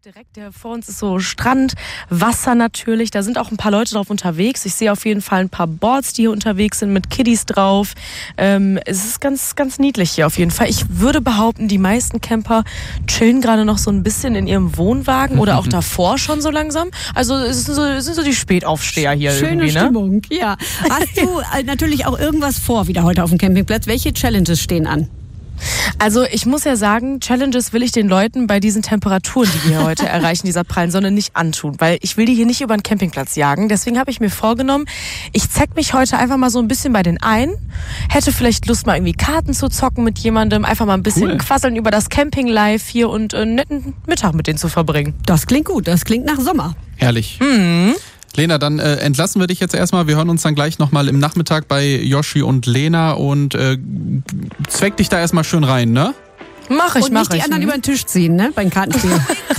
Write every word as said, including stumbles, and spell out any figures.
direkt, der vor uns ist so Strand, Wasser natürlich, da sind auch ein paar Leute drauf unterwegs. Ich sehe auf jeden Fall ein paar Boards, die hier unterwegs sind, mit Kiddies drauf. Ähm, es ist ganz, ganz niedlich hier auf jeden Fall. Ich würde behaupten, die meisten Camper chillen gerade noch so ein bisschen in ihrem Wohnwagen oder auch davor schon so langsam. Also es sind so, es sind so die Spätaufsteher hier. Schöne irgendwie, ne? Stimmung, ja. Hast du äh, natürlich auch irgendwas vor wieder heute auf dem Campingplatz? Welche Challenges stehen an? Also ich muss ja sagen, Challenges will ich den Leuten bei diesen Temperaturen, die wir heute erreichen, dieser prallen Sonne, nicht antun. Weil ich will die hier nicht über den Campingplatz jagen. Deswegen habe ich mir vorgenommen, ich zeig mich heute einfach mal so ein bisschen bei den ein. Hätte vielleicht Lust, mal irgendwie Karten zu zocken mit jemandem. Einfach mal ein bisschen Cool. quasseln über das Camping-Life hier und einen netten Mittag mit denen zu verbringen. Das klingt gut, das klingt nach Sommer. Herrlich. Mhm. Lena, dann äh, entlassen wir dich jetzt erstmal. Wir hören uns dann gleich nochmal im Nachmittag bei Yoshi und Lena und äh, zweck dich da erstmal schön rein, ne? Mach ich, Und mach nicht die ich. anderen Mhm. über den Tisch ziehen, ne? Beim Kartenspiel.